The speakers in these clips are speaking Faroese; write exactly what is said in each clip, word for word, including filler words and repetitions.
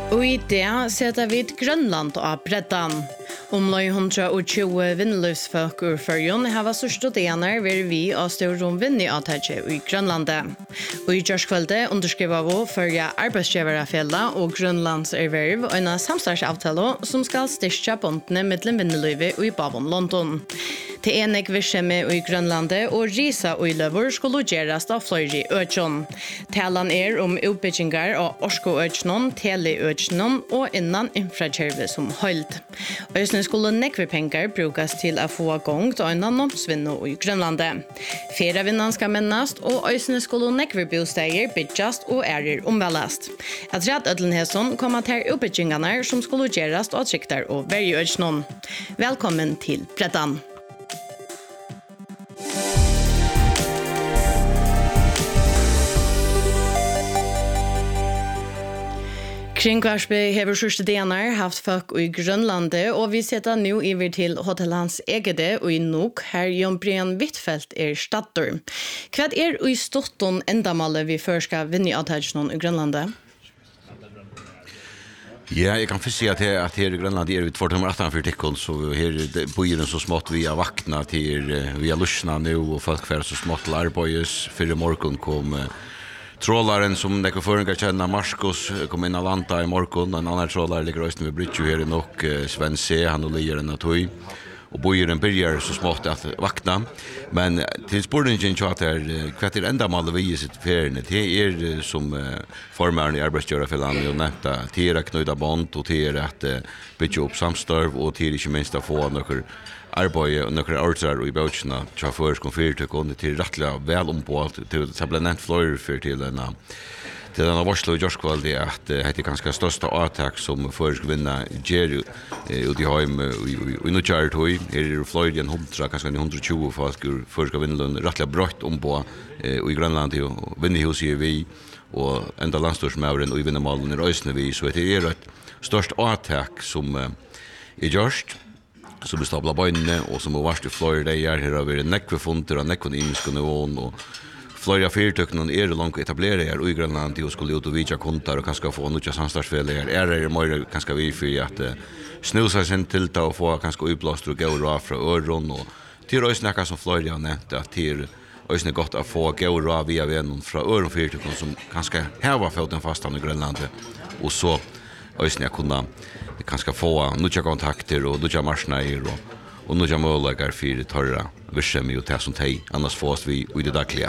Och i det sätter vi ett Grönland av breddan. Omlai hundratjugo vindløsfolk ur Førjun har så studerende ved vi av Storum Vinni-avtaket i Grønlandet. Og i Gjørskveldet underskriver vi førje arbeidsgiverfella og Grønlands erverv og en samstartsavtale som skal styrke båndene mellom Vindeløyve og i Babon London. Til enig virksomhet i Grønlandet og risa og i løver skulle gjøres av flere økjon. Talen er om utbygginger av Orsko-økjonen, Tele-økjonen og innan infrakjørve som holdt. Øyne skulle nekve penger brukes til å få gang til en annonsvinne i Grønlandet. Fire vinnene skal mennast, og øyne skulle nekve bosteier byggjast og ærer omveldast. At rett ødelenheten kommer til utbyggingene som skulle gjøres av trykter og vergeøkjonen. Velkommen til Breddan. Kringvarsby hever sørste dener haft folk i Grønlandet, og vi setter nå over til Hotell Hans Egede og i Nok, her Jon Brian Wittfeldt er stadtor. Hva er i ståtten endamålet vi først skal vinne i avtakelsen i Grønlandet? Ja, jeg kan først si at her, at her i Grønland er vi två tusen arton for tikkene, så her bor så smått vi har vakna til, vi har lusna nå, og folk fer så smått til arbeids. Før i morgen kom trålaren som nekve føringar kjenner, Marskos, kom inn av landa i morgen. En annan trålar ligger også ved Bridge her i Nok, Sven C, han og lier en av tog. Og bojeren byrjar så smått at vakna. Men til spurningen til at det hva er enda malet vi i sitt feriene, det er som formeren i arbeidsgjørerfellan jo nevnta, det er knøyda bond, og det er at bygge opp samstarv, og det er ikke minst å få noen arbeid og noen ordrar i bøtjene til føreskon fyrtøkken, det er rettelig vel ombålt, det ble nevnt flere fyr til denne til denne varslo i Gjørskveldet at det er ganske største avtak som føreskon vinna Gjeru ut i heim i nødkjæret tog, er det flere enn hundra, kanskje hundratjugo folk føreskon vinna rettelig brøtt ombå i Grønland og vinnehus i vi og enda landstorsmauren og i vinnemalen i Røysene vi, så det er et størst avtak som er gjørst som er stabla bøynene, og som er varst i flere dager. Her har vi nekve funter og nekve imiske nivån, og flere fyrtøkene er langt etablere her i Grønland, og skulle ut og vidja kontar, og kanskje få noe samstadsfeller her. Er det mer kanskje vi for at snusa sin tilta og få kanskje utblåst og gau ra fra øron, og til også nekka som flere har nevnt, at til også godt å få gau ra via vennen fra øron fyrtøkene, som kanskje heva foten fastan i Grønland, og så også kunne kanskje få noen kontakter og noen marsneier og, og noen målegar for tørre virksomhet og det som de annars får oss vi i det daglige.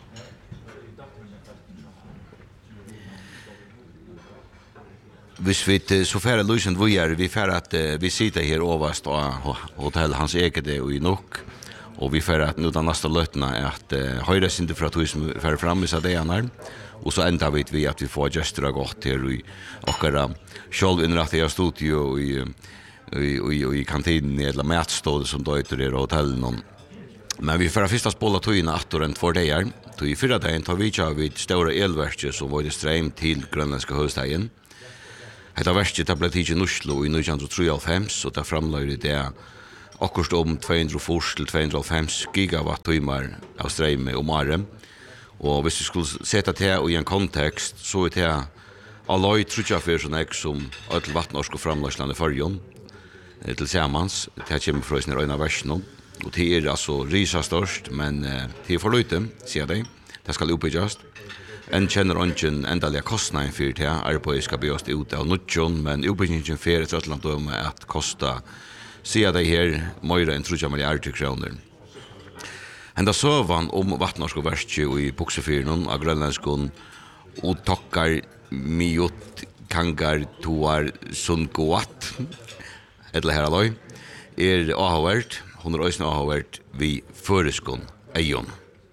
Hvis vi så færre løsende vi er, vi færre at vi sitter her overst av Hotell Hans Egede og i Nok, og vi færre at nå den neste løtene er at uh, høyre sinter fra tog som færre frem i seg det her, og så enda vet vi at vi får gestere godt her i okkara selv innrettet av studio og i, i, i, i kantinen eller matstådet som døyter her og hotellen. Men vi får først spåle togene atter enn for det her. Tog i fyrre dagen tar vi ikke av et store elverket som var i strøm til grønlandske høstegjen. Dette verket ble tidlig i Oslo i nitten trettiofem, og det framløyde det akkurat om to hundre fyrre til to hundre halvfems gigawatt-timer av strøm om året. Og hvis vi skulle sette det i en kontekst, så er det alløy trutjafyr som jeg som ødel vattnorsk og framløsland i Førjun til Samans. Det kommer fra sin øyne versen. Og det er altså risa størst, men det er for løyte, sier de. Det skal oppbyggjast. En kjenner ønsken endalige kostnaden for det. Arbeidet skal byggjast ut av nødjon, men oppbyggingen for et rødland om at kosta, sier de her, mer enn trettiofem milliarder kroner. Enda søvan om vattnorsk og verskje i buksefyren av grønlandskon og tokkar miot kangar toar sungoat eller her aløy er avhåvert, hun er også avhåvert vi føreskon eion.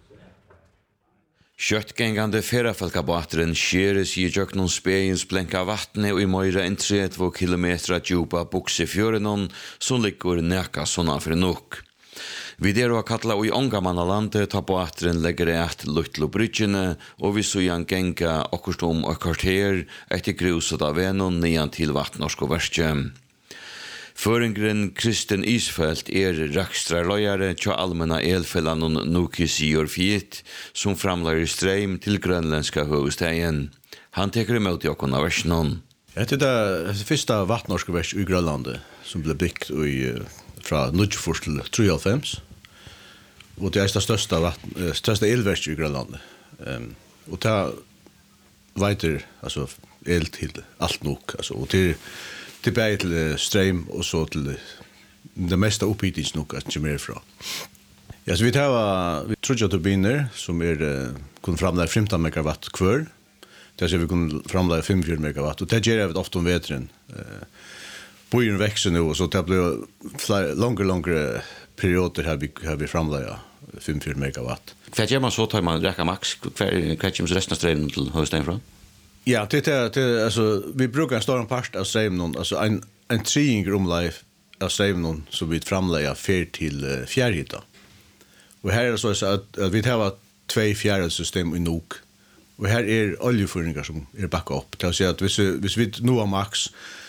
Kjøttgengande ferafalkabateren skjeres i jøknon spegens blenka vattne og i møyre enn trettio kilometer djupa buksefjørenon som ligger neka sånna for nok. Vi der har kattla og i ångamannalandet ta på atren legger et luttlo bryggjene, og vi så igjen genga akkurat om og kvarter etter gruset av venon nian til vattnorsk og verskje. Føringren Kristen Isfeldt er rakstrarløyare til allmenna elfellanon Nukis Jorfiet, som framlar strøm til grønlandska høvestegjen. Han teker imot jokken av versjonen. Det är det första vattnorskverk i Grönland som blev byggt i från nittiofyra till trettiofem. Och det är det största vatten, största elverket i Grönland. Um, och det vet alltså el till allt nog alltså och till till bäge till ström och så till det mesta upphittings nog att kommer ifrån. Ja, så vi tar vi tror turbiner som är uh, kunde framlägga femton megawatt kvar. Där så vi kunde framlägga fyrtiofyra megawatt och det ger det ofta om vetren. Eh Bojen växer nu och så det blir längre längre perioder här vi har vi framlägga fyrtiofyra megawatt. För gör man så tar man räcka max kvar kvar resten av strömmen till Höstein från. Ja, det är det alltså vi brukar en stor part av strömmen alltså en en treing room life av strömmen så vi framlägga fyr till uh, fjärrhytta. Och här är det så att, att vi har två fjärrsystem i nok. Och här är oljeföringar som är backa upp. Det vill säga att hvis, hvis vi nu har max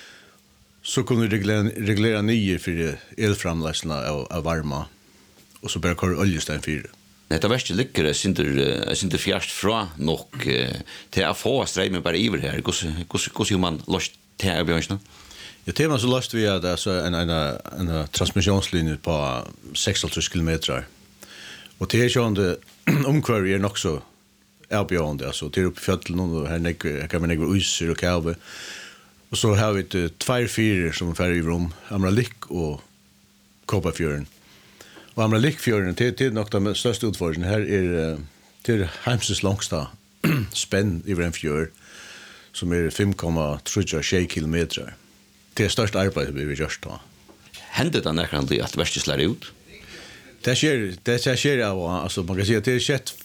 så kan vi reglera, reglera nio för elframlägsna av, av varma och så bara köra oljestein fyra. Det är värst lyckare synder synder fjärst fra nog till att få strömmen bara iver här. Hur hur man lost till här Björnsson? Ja, tema så lost vi att alltså en en en transmissionslinje på sextiotre kilometer. Och det är ju under omkvarjer nog så erbjudande alltså till upp i fjällen och här nägg kan man nägg usyr och kalve. Och så har vi ett två fyra som färg i rum, Amralik och Kopparfjörden. Och Amralikfjörden till till nog den största utfordringen här är till Heimses långsta spänn i en fjörd som är fem komma tre kilometer. Det är största arbetet vi vill göra då. Hände det när kan det att värst slår ut? Det sker det sker alltså man kan säga att det är skett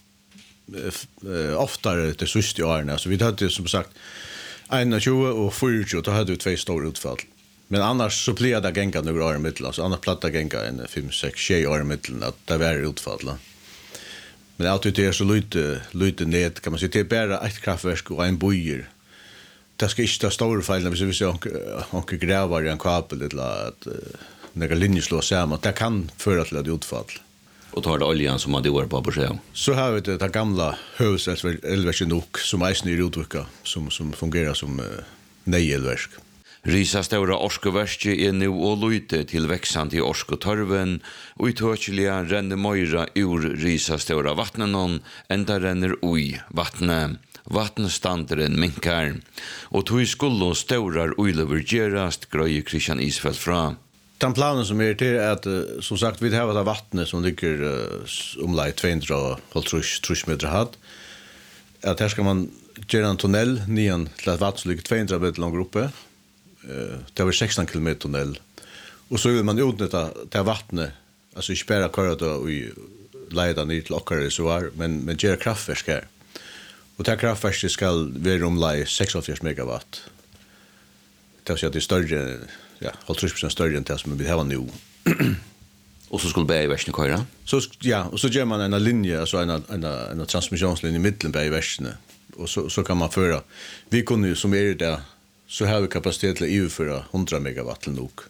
Uh, oftare det sista åren alltså vi hade som sagt tjugo och fyrtio då hade vi två stora utfall men annars så blev det gänga några år i mitten alltså andra platta gänga en fem sex tjugo år i mitten att det var utfall men alltid det är så lite lite ned kan man säga det är bara ett kraftverk och en bojer det ska inte stora fel när vi ser onke grävar i en kabel eller att uh, några linjer slår samman det kan föra till ett utfall. Och tar det oljan som man dår på på sig. Så har vi det gamla huset elverket nok som eisen i Rodvika som som fungerar som uh, nej-elverk. Risa stora orskoverket är nu och lite till växande i orskotorven och utökliga ränner mojra ur risa stora vattnen ända ränner oj vattnet. Vattenstandaren minkar och tog skulle stora oilever gerast gröj Christian Isfeld fra. Den planen som är till att som sagt vi har det vattnet som ligger uh, omlai tvåhundrahalvtrýss meter hatt. Att här ska man göra en tunnel nian till att vattnet ligger tvåhundra meter långt uppe. Uh, det var sexton kilometer tunnel. Och så vill man utnyttja det vattnet alltså inte bara köra då i leda ner till åkare så var men men göra kraftverk här. Och det kraftverket ska vara omlai sextioåtta megawatt. Det vill säga att det är större ja, halvtrýss procent större än det som vi har nu. Och så skulle bära i versen köra? Så, ja, och så gör man en linje, alltså en, en, en transmissionslinje i mitten bära i versen. Och så, så kan man föra. Vi kunde ju, som är det, så har vi kapacitet till att överföra hundra megawatt till nog.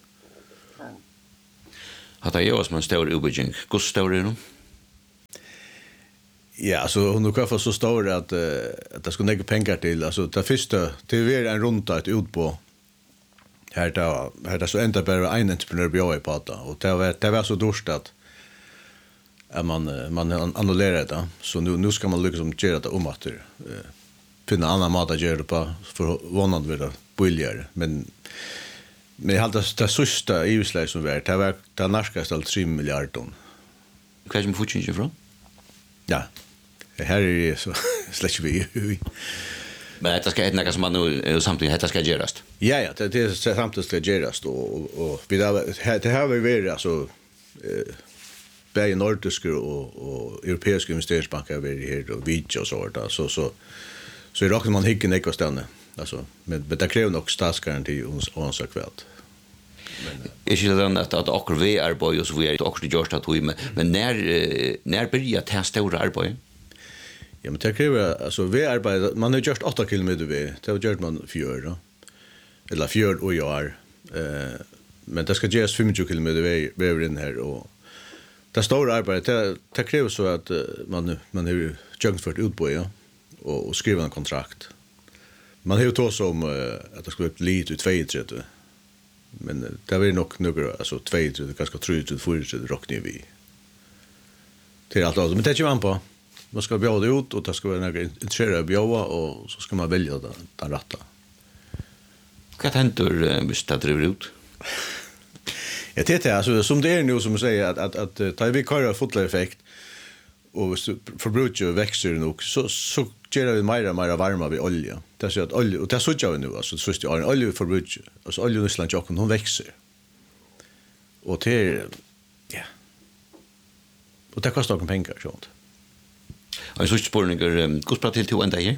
Att det gör som en stor utbyggning. Hur stor är det nu? Ja, så hon kan få så stor att, uh, att det ska lägga pengar till. Alltså det första, det är en runda ett ut på. Här där här där så ända bara en entreprenör bjöd på det och det var det var så dåligt att är man man annullerar det så nu nu ska man liksom göra det om att eh, finna annan mat att göra det på för vanligt vidare billigare men men jag hade det sista E U-släg som var det var det norska ställt tre miljarder ton. Vad är det fortfarande ifrån? Ja. Här är så släcker vi. Men det ska heta något som man nu samtidigt det ska göras. Ja ja, det det är samtidigt ska göras och och vi där det här vi vill alltså eh bäge nordiska och och europeiska investeringsbanker är här och vi och så där så så så är det man hickar ner kostnaden alltså med med det kräver nog statsgaranti och och så kvart. Men är det då att att och vi är på så vi är också just att vi men när när börjar det stora arbete? Ja, men det kräver, alltså vi arbetar, man har gjort åtta kilometer vi, det har gjort man fjör då. Eller fjör och jag eh, men det ska göras femtio kilometer vi, vi är in här och det stora arbetet, det, det kräver så att man, man har gjort för ett utboj ja, och, och skriva en kontrakt. man har ju tås om uh, att det skulle bli lite tvåtrettio. Men uh, det var nog några alltså tvåtrettio, ganska trettio, fyrtio rockar vi. Till allt alltså, men det är ju man på. Man ska bjuda ut och det ska vara några intresserade bjuda och så ska man välja den, den rätta. Vad händer hvis det driver ut? Ja, det är alltså som det är nu som säger att att att tar vi kör fotlar effekt och förbruket växer nog så så ger vi mer och mer varma vid olja. Det är så att olja och det så gör vi nu alltså så är olja förbruket alltså olja i Ryssland och hon växer. Och det ja. Och det kostar också pengar så. Och så spårningar hur ska till till ända här?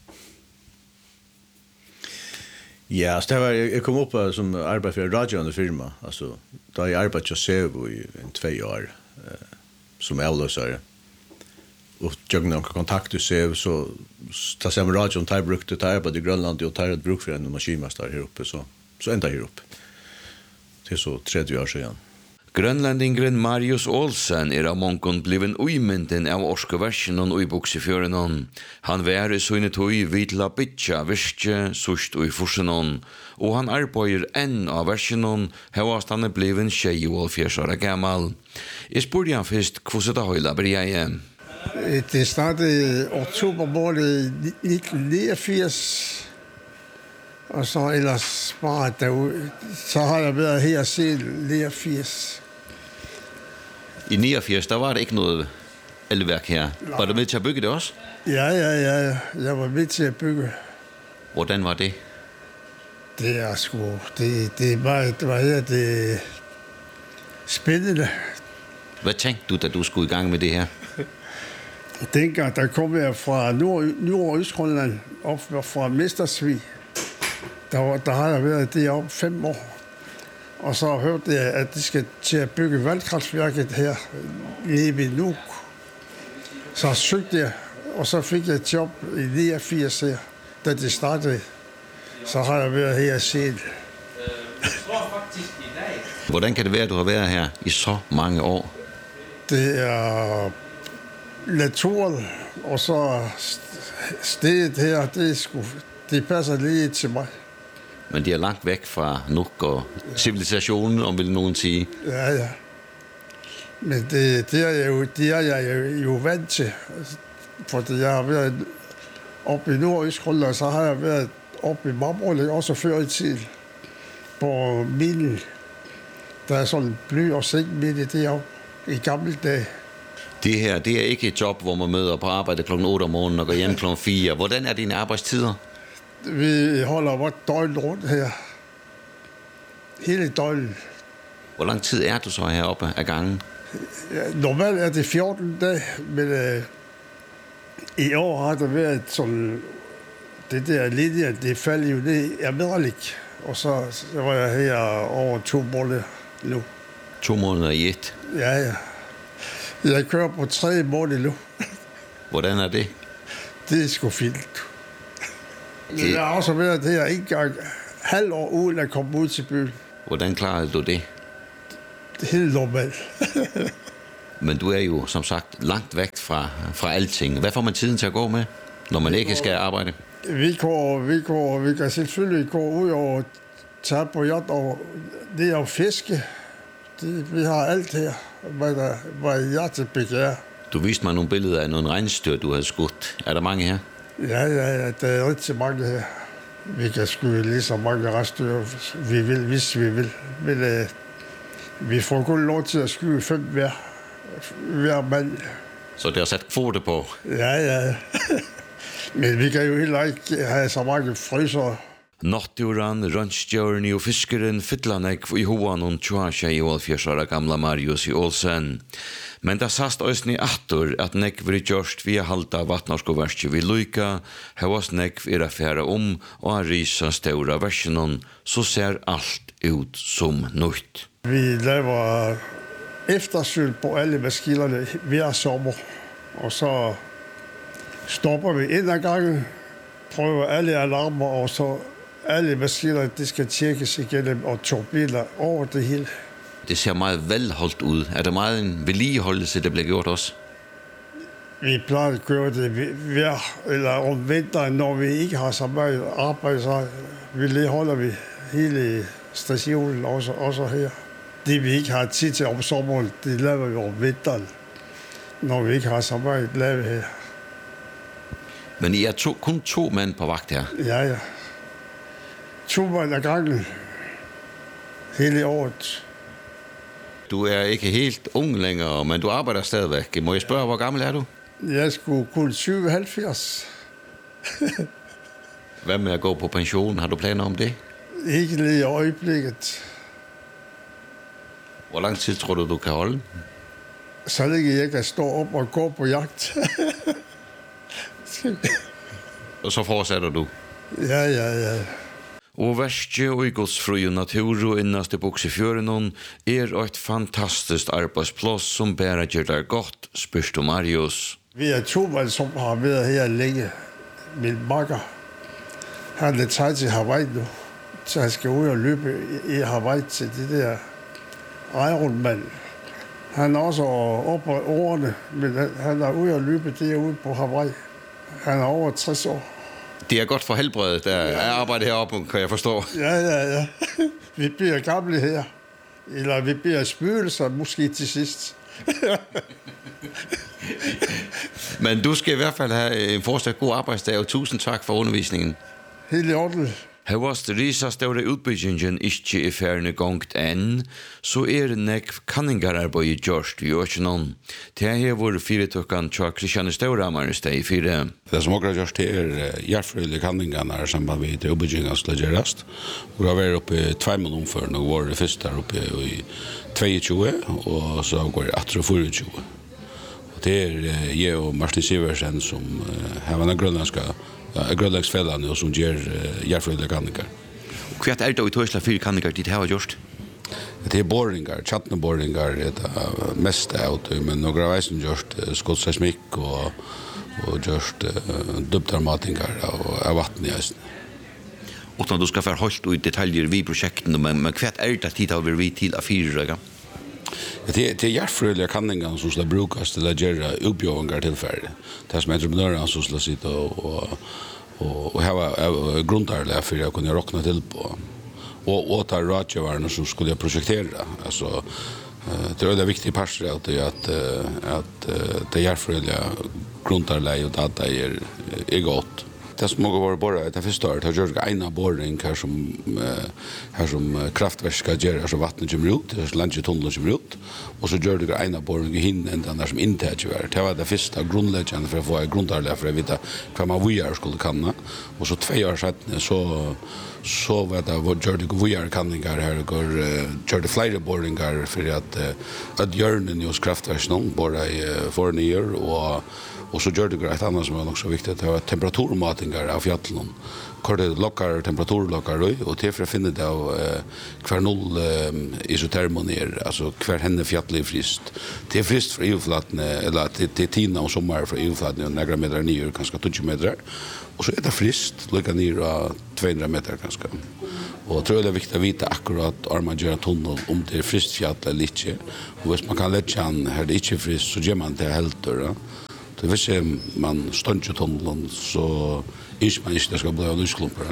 Ja, så det var, jag kom upp som arbetare för en radioande firma. Alltså, då jag arbetat jag Sevo i en två år eh, som avlösare. Och jag någon kontakt med Sevo så tar sig med radion, tar brukte, tar arbetat i Grönland och tar ett bruk för en maskinmästare här uppe. Så, så ända här uppe. Det är så tredje år sedan. Grönlandingren Marius Olsen er av mången bliven uimynden av orskeversen og i buksefjøren. Han var i søgne tøy vidla bytja virke, sørst og i forsenon, og han arbeider enn av versenon, hevast han er bliven tjej og fjærsåra gammal. Jeg spurte han først hvordan det høyla bør jeg. Det startede i oktober måned nitten niogfirs, og så ellers bare derude. Så har jeg været her siden niogfirs. I niogfirs, der var det ikke noget elværk her. Var du med til at bygge det også? Ja, ja, ja. Jeg var med til at bygge. Hvordan var det? Det er sgu... Det, det, var, det var her, det spændende. Hvad tænkte du, da du skulle i gang med det her? Dengang, der kom jeg fra Nord- Nord- og Østgrønland, op fra Mestersvig. Der, der har jeg været deroppe fem år. Og så hørte jeg, at de skal til at bygge vandkraftværket her nede ved Nuuk. Så søgte jeg, og så fik jeg et job i niogfirs her, da det startede. Så har jeg været her siden. Hvordan kan det være, at du har været her i så mange år? Det er naturen, og så stedet her, det, er sgu, det passer lige til mig. Men de er langt væk fra Nuuk og civilisationen, om vil nogen sige. Ja, ja. Men det, det, er, jeg jo, det er jeg jo, jo vant til. Fordi jeg har været oppe i Nord-Østgrønland, og så har jeg været oppe i Mamrølle, også før i tiden. På minen. Der er sådan en bly- og sænkmine deroppe i gamle dage. Det her, det er ikke et job, hvor man møder på arbejde klokken otte om morgenen og går hjem klokken fire. Hvordan er dine arbejdstider? Vi holder vort døgn rundt her. Hele døgnet. Hvor lang tid er du så heroppe af gangen? Ja, normalt er det fjorten dage, men øh, i år har der været sådan, det der linje, det faldt jo ned i Amerik, og så, så var jeg her over to måneder nu. To måneder i et. Ja, ja. Jeg kører på tre måneder nu. Hvordan er det? Det er sgu fint. Jeg har også været her en gang halv år uden at komme ud til byen. Hvordan klarede du det? Det er helt normalt. Men du er jo, som sagt, langt væk fra, fra alting. Hvad får man tiden til at gå med, når man ikke skal arbejde? Vi går, vi går, vi kan selvfølgelig gå ud og tage på jagt, og det er jo fiske. Det, vi har alt her, hvad, der, hvad hjertet begærer. Du viste mig nogle billeder af nogle regnstyr, du havde skudt. Er der mange her? Ja, ja, ja, der er rigtig mange her. Vi kan skyde lige så mange regnstyr, vi vil, hvis vi vil. Men øh, vi får kun lov til at skyde fem hver, hver mand. Så det har sat kvote på? Ja, ja. Men vi kan jo heller ikke have så mange fryser. Nattjuran, rønstjørni og fiskeren fytlanek i hoan og tjasja i ålfjersara gamla Marius i Olsen. Men det sast òsn i attor at nekv er gjørst via halda vatnarskoverskje vi luika, hevas nekv er a fjæra om og a risa ståra versenon, så ser alt ut som nøyt. Vi laver eftersyn på alle maskinerne hver sommer, og så stopper vi en af gangen, prøver alle alarmer, og så alle maskiner, de skal tjekkes igennem, og turbiler over det hele. Det ser meget velholdt ud. Er der meget en vedligeholdelse, der bliver gjort også? Vi plejer at køre det hver, eller om vinteren, når vi ikke har så meget arbejde, så vedligeholder vi hele stationen også, også her. Det vi ikke har tid til om sommeren, det laver vi om vinteren, når vi ikke har så meget lavet her. Men I er to, kun to mænd på vagt her? Ja, ja. To mænd ad gangen. Hele året. Du er ikke helt ung længere, men du arbejder stadigvæk. Må jeg spørge, hvor gammel er du? Jeg skulle kun syvoghalvfjerds. Hvad med at gå på pension? Har du planer om det? Ikke lige i øjeblikket. Hvor lang tid tror du, du kan holde? Så længe jeg kan stå op og gå på jagt. Og så fortsætter du? Ja, ja, ja. Og verste og i godsfri natur og innaste buksefjøren er et fantastisk arbeidsplass som bare gjør det godt, spørste Marius. Vi er to mand, som har været her længe. Min makker, han er taget til Hawaii nu. Så han skal ud og løbe i Hawaii til det der Ironman. Han er også oppe på årene, men han er ude og løbe derude på Hawaii. Han er over tres år. Det er godt for helbredet, der er arbejde heroppe, kan jeg forstå. Ja, ja, ja. Vi bliver gamle her. Eller vi bliver spøgelser, måske til sidst. Men du skal i hvert fald have en fortsat god arbejdsdag, og tusind tak for undervisningen. Helt i orden. Her var det risastøvre utbyggingen ikke i færende gongt enn, så er det nekv kanningararbeid i gjørst i Økjennom. Det er her hvor firetøkken tja Kristiane Støvrammer steg i fire. Det som akkurat gjørst er hjertfrøylige kanningarna samband med det utbyggingen skal gjørast. Vi har vært oppe i tvei måneder omfør, og var det første der oppe i tjueto, og så går det tjueåtte. Og det er jeg og Martin Siversen som har vært grønlandska grønlandsfellene og som gjør hjertfrøylige kanningar. Hva er det i tøysla fire kanningar dit har gjort? Det er boringar, tjattneboringar er det meste av det, men noen av veisen gjort skottseismikk og, og gjort uh, dubdarmatingar av, av vatten i eisen. Utan du skal få holdt i detaljer vid prosjektene, men, men hva er det tid har vi til av fire røyga? Det er, det er hjertfrøylige kanningar som skal brukes til å gjøre uppbjøvingar tilfærdig. Det er som entreprenøren som skal sitte og, og, og, og hava grundarlig for å kunne råkna til på. Og, og ta rådgjøvarene som skulle projektera. Altså, det er veldig viktig parter av det at, at det hjertfrøylige grundarlig og data er, er godt. Det som må vara borra det första året har gjort en borring här som här som kraftverk ska göra så vattnet kommer ut, så landet tunneln kommer ut och så gör det en borring i hinnen den där som inte är tyvärr. Det var det första grundläggande för att få grundarliga för att veta vad man vill skulle kunna. Och så två år sedan så så var det vad gör det vi är kanningar här går gör det flera borringar för att att hjörnen hos kraftverken borra i förnyer och och så gör det ett annat som är också viktigt det var temperaturmatingar av fjällen. Kör det lockar temperaturlockar och till för att finna det av kvar noll isotermon ner alltså kvar henne fjällen är fryst. Det är fryst för uvflatten eller det är tina och sommar för uvflatten och några meter ner kanske tjugo meter. Och så är det fryst lika ner tvåhundra meter kanske. Och tror det är viktigt att veta akkurat om man gör en tunnel om det är fryst fjäll eller inte. Och hvis man kan lägga an här det inte är fryst så gör man det helt då. Det vill säga man stuntar tunneln så inte man inte ska bli av lysklumpar.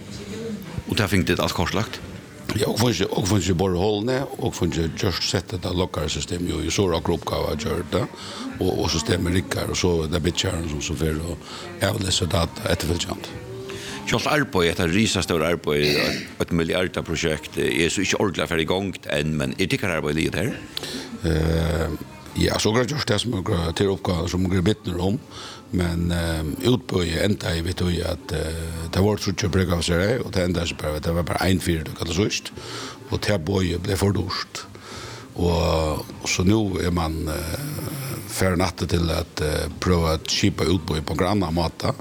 Och där fick det allt korslagt? Ja, och fungerar och fungerar bara hållne och fungerar just sättet att locka system ju så rak uppgåva att göra det och och systemet rickar och så det bitcharen som så för och avläsa data efterföljande. Kjalt arbeid, et risastor arbeid, et milliardaprosjekt, er så ikke ordentlig for i gang enn, men er det ikke arbeid livet her? Uh, ja, så har jeg gjort det som er til oppgave som er bittner om, men uh, utbøye enda jeg vet jo at uh, det var så ikke brygg av seg, og det enda jeg bare, det var bare en fire det kallet sørst, og det bøye ble fordorst. Og så nå er man uh, færre natte til at uh, prøve å kjipa utbøye på en annen måte,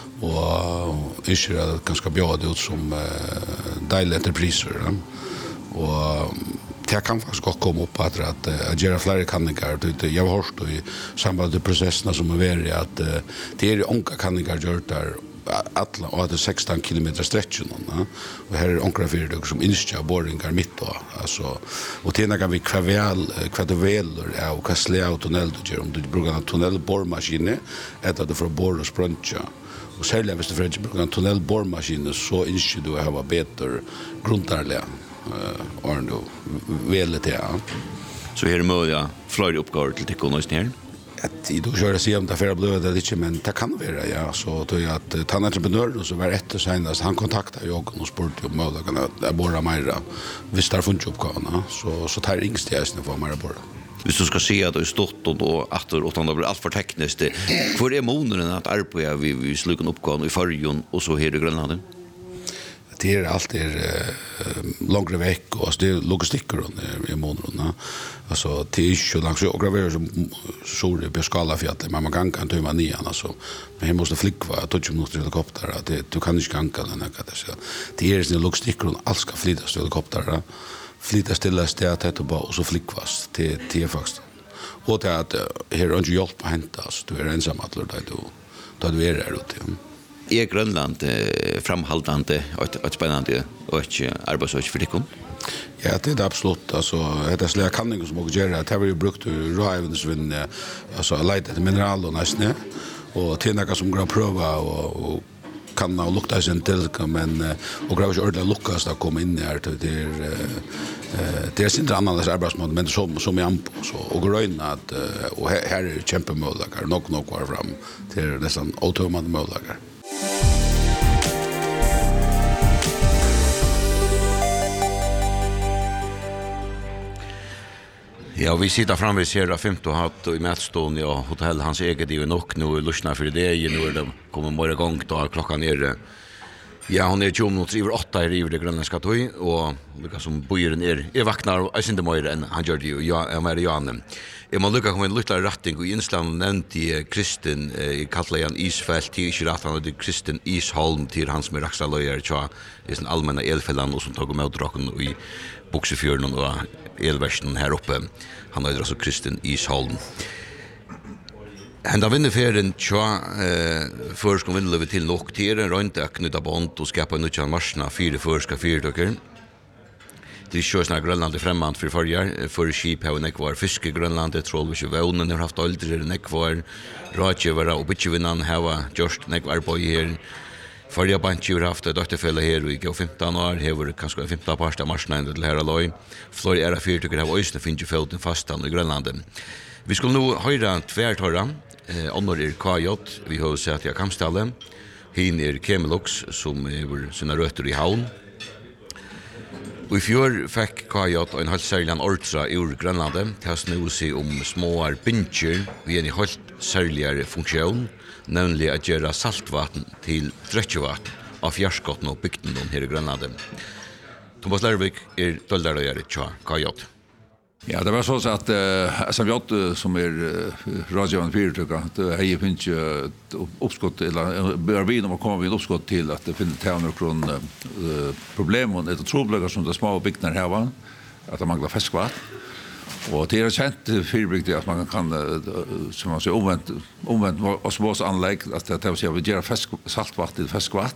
og ikke er det ganske bjød ut som uh, deilige entrepriser. Ja. Og det kan faktisk godt komme opp at at, at gjøre flere kanningar. Jeg har hørt i samband med prosessene som er vært at uh, det er unge kanningar gjør der alla och det sexton kilometer stretchen och här är onkra för det som instja boringar mitt då alltså och tjäna kan vi kvavel kvadoveler ja och kasle out tunnel då om du brukar en tunnelborrmaskin eller det för bor och spruncha och sälja visst för brukar en tunnelborrmaskin så instja du har bättre grundarliga och ändå väl det ja så här möjliga flyr uppgår till tekonost här att i då kör sig om det för blöda det inte men det kan vara ja så då jag att ta entreprenören så var ett senast han kontaktade jag och spurte om möjligheten att borra mer visst där funnits uppgåvorna så så tar ringstjärsen för mer borra. Hvis du skal se at det er stått og då atter og det blir alt for teknisk hvor er måneden at arbeider vi vi slukken oppgående i Førjun og så her i Grønland? Det är alltid uh, långt veck och det är logistiker i månaderna. Alltså det är ju så långt så och graver som så det på skala fjället men man kan kan ta man nian alltså. Men jag måste flyga att touch mot helikopter att det du kan inte ganka den där så. Det är ju logistiker och allt ska flytas till helikopter. Flytas till det stället och bara och så flygas till till faktiskt. Och det att här är ju hjälp att hämta så du är ensam att låta dig då. Då du är där ute. Er Grønland eh, framhaldande och ett spännande och ett arbetsår för dig? Ja, det är absolut. Alltså, det är släga kanning som också gör det. Det har vi brukt råävensvinn, alltså lejt efter mineral och nästan. Och till något som går att pröva och, och kan och lukta sin till, men och gräva sig ordentligt lukas att komma in här. Det är, det är inte annorlunda arbetsmål, men som, som är amp så, och gröna att och här, här är kämpemöjligheter, nog nog kvar fram till nästan otömmande möjligheter. Ja, vi sitter framme her av femte og hatt i Mätstånd og hotell hans eget i nok nå lusna for det i nå det kommer morgen gang da klokka nere. Ja, hon er tjue minutter over åtta her i det grønlandska tøy og lukka som bøyeren er jeg vaknar og jeg synes mer enn han gjør det jo ja, jeg mer Jan. Jeg må lukka komme en lukla retting og i Innsland nevnt i Kristin i Katlejan Isfelt til ikke rett han er Kristin Isholm til han som er raksaløyer tja i sin allmänna elfellan og som tog med draken i Buksefjorden og elversen her oppe. Han heter altså Kristin Isholm. Henda vinnerferien tja eh, førskom vinnløve til nok til en røynte knytta bond og skapa nødjan marsna fire førska fyrtøkker. Det er sjøsna Grønland fremmant for forjar. For skip har nekvar fiske Grønland, Trollvis og Vaunen har haft aldri nekvar. Rådgjøvere og bytjevinnan har gjort nekvar arbeid her. Förra banken har haft ett dotterfälle här i gå femton år, här var kanske en femton parsta marsnänd till här alloy. Flor era fyra tycker det var ösnen finns ju fälten fastan i Grönland. Vi skulle nu höra tvärtorra eh annor är K J, vi har sett jag Kamstalle. Hin är Kemelux som är sina rötter i Havn. Och i fjör fick K J en halv särskild ortra ur Grönland. Det nu se om små pincher vid en helt särskild funktion. Nämligen att göra saltvatten till dräckvatten av fjärskotten och bygden här i Grönland. Thomas Lärvik är döldaröjare tja K J. Ja, det var så att uh, S M J som är uh, radioan fyrtrycka, det är ju finns ju uppskott eller bör vi om komma vid uppskott till att det finns tävlar kring uh, problem och det trobläggar som de små byggnader här var att de manglar färskvatten. Och det är känt fyrbyggt att man kan som man säger omvänt omvänt osmosanlägg att det är så vi gör färsk saltvatten till färskvatten.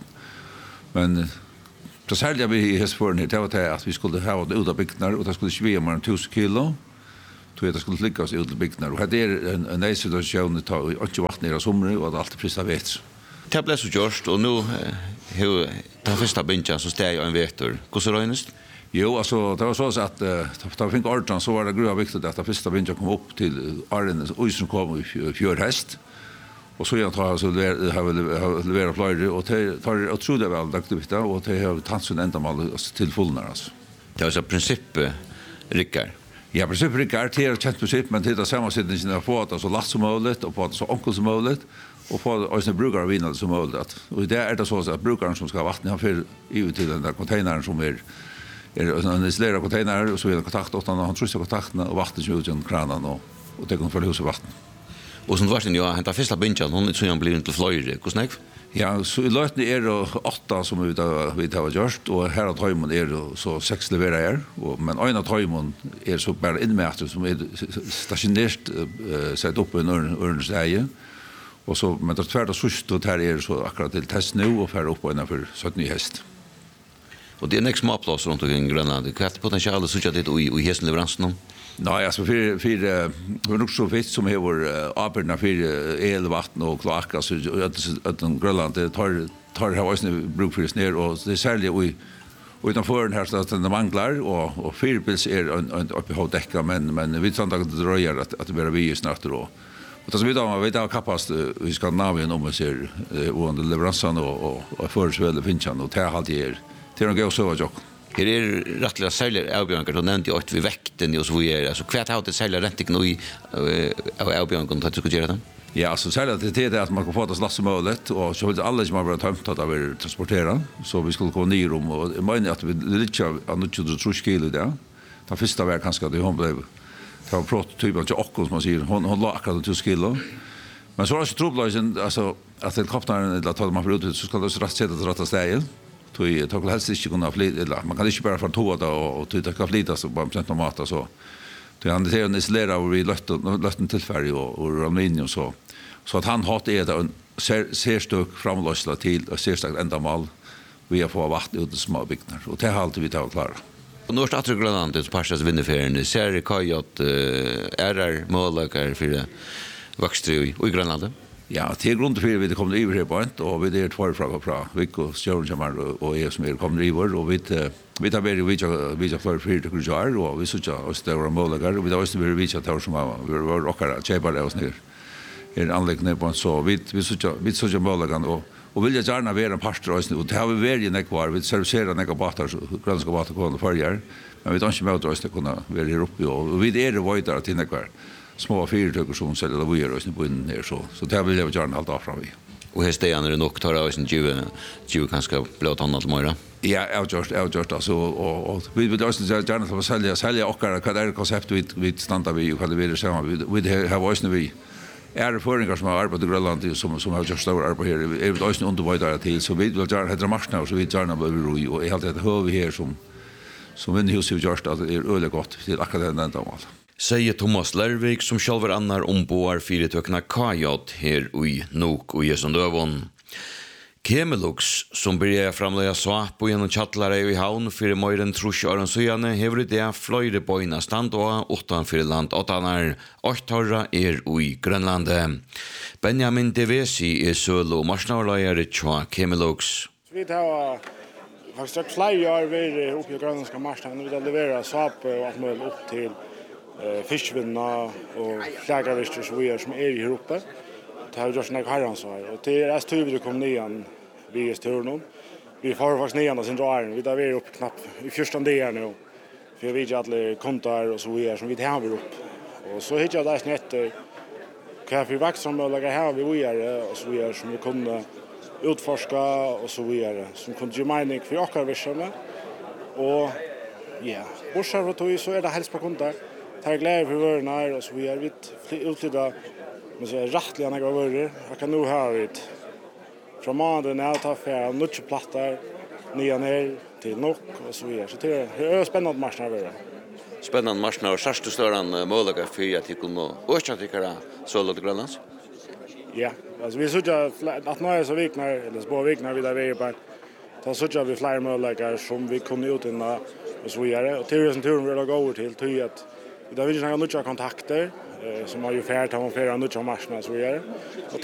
Men det sälja vi i Häsförn det var det att vi skulle ha det ut av byggnader och det skulle svea mer än tusen kilo. Då det skulle ligga oss ut av byggnader och det är en en nice situation att ta och vatten i sommar och allt precis vet. Det blev så gjort och nu hur den första bänken så steg jag en vetor. Hur så rönest? Jo, alltså det var så att uh, då fick Artan så var det gruva viktigt att det första bänken kom upp till Arnes och som kom i fjörhäst. Och så jag tar så det har levererat flyger och det tar jag tror det väl aktivt och det har tansen ända mal till fullnar alltså. Det är så princip Rickard. Ja, princip Rickard det är ett princip men det är samma sättning på att så last som möjligt och på att så onkel som möjligt och på att brukar vinna som möjligt. Och det är det så att brukaren som ska vattna han för ut till den där containern som är är en isolerad container och så är kontakt åt han tror sig kontakterna och vattnet ut genom kranen och och det kommer för huset vatten. Och som varsin ja, henta första bänken hon så han blir inte flyger. Hur snack? Ja, så i lötne är det åtta som vi tar vi tar gjort och här att höjmon är det så sex levererar är och men en att höjmon är så bara inmätt som är stationärt sett upp i en örnsäge. Och så men det tvärda sist och här är så akkurat till test nu och färra upp på för sjutton häst. Och det är nästa småplats runt omkring Grönland. Kvart potential så att det i i hästen leveransen. Nej, alltså för för det var nog så visst som över arbetarna för elvatten och kloaker så att att Grönland det tar tar det också bruk för snär och det är särskilt vi och utanför den här så att det manglar och och fyrbils är en uppe på däcka men men vi sånt att det dröjer att att det blir vi snart då. Och så vidare man vet att kapast vi ska Skandinavien om man ser under leveransen och och, och försvälle finchan och ta halt er till något så jag. Her er rettelig særlig avbjørnger, du nevnte jo at vi vekten og så videre, så hva er det særlig rentik nå i avbjørnger til å skulle gjøre det? Ja, så særlig det er det at man kan få det slags målet, og så vil alle som har vært tømt at det vil transportera, så vi skulle komme nye rom, og jeg mener at vi litt av nødt til å tro skil i det. Den første var kanskje at hun ble, det var prototypen til åkken, som man sier, hun, hun la akkurat til skil. Men så var det ikke trobløysen, altså, at helikopteren, eller at man får ut, så skal det rett sett at rett av stedet. Tog tog helst inte kunna flyta eller man kan inte bara från tåget och och ta kan flyta så bara procent mat så. Det han det är isolera och vi lött lött tillfällig och och Romania och så. Så att han har det en ser ser stök framlösla till och ser starkt ändamål vi har fått vatten ut i små byggnader och det har alltid vi tar klara. Och nu startar Grönland ett parsas vinnerfärden. Ser kajat är där målakar för växter i Grönland. Ja, till grund för vi kommer över här på ett och vi är två från från Vico Stjärnjamar och är som är kommer över och vi vi tar väl vi vi har för för till jar och vi så så stora målagar och vi har också vi vi tar som vi var rockar chepar det oss ner. En anläggning på så vi vi så vi så målagar och och vill jag gärna vara en pastor och det har vi väl ju kvar vi serverar några båtar grönska båtar kommer förjar men vi tar inte med oss det kunna vara här uppe och vi är det vidare till kvar. Små fyrtøkker som selger det vi gjør oss på innen her, så, så det vil jeg gjerne holde av fra vi. Og her steder er det nok tar av sin tjue, tjue kanskje blått hånda til morgen? Ja, jeg har gjort, jeg har gjort, altså, og, og vi vil også gjerne til å selge, selge okker, hva det er konsept vi, vi stander vi, og hva det vil sammen. Vi, vi har også vi er føringer som har arbeidet i Grønland, som, som har gjort store arbeid her, er vi også underbøydere til, så vi vil gjerne, heter marsjene, så vi vil gjerne bli ro i, og jeg har alltid høy vi her som, som vinnerhuset har gjort, at det er øyelig godt til akkurat den enda mål. Sier Thomas Lervik som selv er annar ombord fyretøkene Kajot her i Nok og Jesundøvån. Kemelux, som blir framløya svap og gjennom tjattlare i havn for mer enn trus åren søyane, hever det fløyre bøyna stand og utanfor land åttanar, åttarra er i Grønlande. Benjamin Devesi er sølo marsnavløyere tja Kemelux. Vi tar faktisk flere år vi oppe i grønlandske marsnaden, vi har leveret svap og alt mulig opp til eh fiskvinna och flaggavester så vi är som är i Europa. Det har gjort några herransvar och det är så vi kommer nian vi är störnon. Vi får faktiskt nian sin drar vi där vi är upp knappt i första delen nu. För vi vet alla kontar och så vi är som vi har vi upp. Och så hittar jag där snett kaffe vax som lägga här vi är och så vi är som vi kunde utforska och så vi är som kunde ju mining för och karvisarna. Och ja, och så är det helst på kontar. Tar glädje för våren här och så vi är vitt utlyda men så är rättliga några vårer. Jag kan nog ha vitt från månaden när jag tar för mycket plattar nya ner till Nok och så vidare. Så det är spännande marsnar våren. Spännande marsnar och särskilt större målaga för att jag kunde återtycka så låt Grönlands? Ja, alltså vi såg att några så viknar eller små viknar vi där vi är på. Då såg vi flera målaga som vi kunde utvinna och så vidare. Och teorin turen vill gå över till till att vi har ju några nya kontakter eh, som har ju färd har flera nya marsnar så vidare. Och